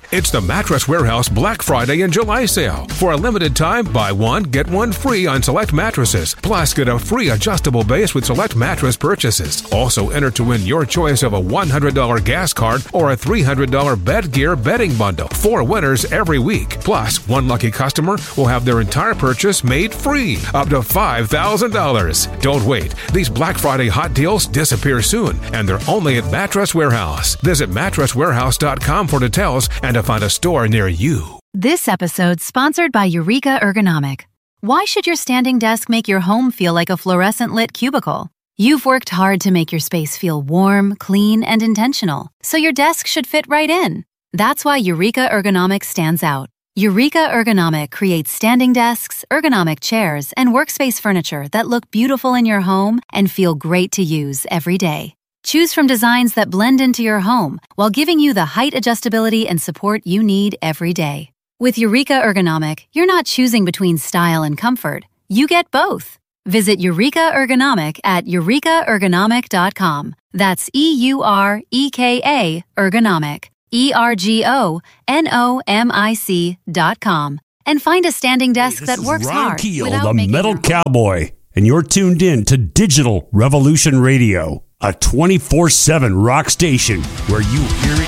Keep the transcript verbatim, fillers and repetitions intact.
It's the Mattress Warehouse Black Friday and July sale. For a limited time, buy one, get one free on select mattresses. Plus, get a free adjustable base with select mattress purchases. Also, enter to win your choice of a one hundred dollars gas card or a three hundred dollars bed gear bedding bundle. Four winners every week. Plus, one lucky customer will have their entire purchase made free, up to five thousand dollars. Don't wait. These Black Friday hot deals disappear soon, and they're only at Mattress Warehouse. Visit mattress warehouse dot com for details and to find a store near you. This episode's sponsored by Eureka Ergonomic. Why should your standing desk make your home feel like a fluorescent-lit cubicle? You've worked hard to make your space feel warm, clean, and intentional, so your desk should fit right in. That's why Eureka Ergonomic stands out. Eureka Ergonomic creates standing desks, ergonomic chairs, and workspace furniture that look beautiful in your home and feel great to use every day. Choose from designs that blend into your home while giving you the height adjustability and support you need every day. With Eureka Ergonomic, you're not choosing between style and comfort. You get both. Visit Eureka Ergonomic at eureka ergonomic dot com. That's E U R E K A Ergonomic. E R G O N O M I C dot com. And find a standing desk hey, that works Ron hard Keel, without the making Metal your- Cowboy, and you're tuned in to Digital Revolution Radio, a twenty-four seven rock station where you hear it